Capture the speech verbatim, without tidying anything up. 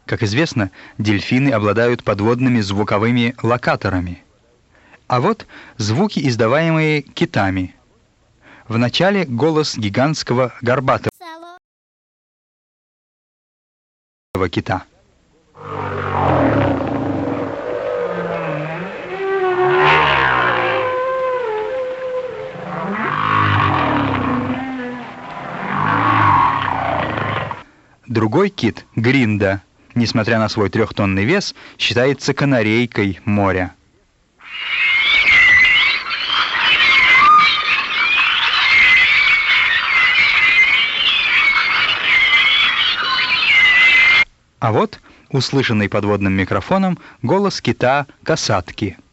Как известно, дельфины обладают подводными звуковыми локаторами. А вот звуки, издаваемые китами. Вначале голос гигантского горбатого кита. Другой кит, гринда, несмотря на свой трехтонный вес, считается канарейкой моря. А вот, услышанный подводным микрофоном, голос кита касатки.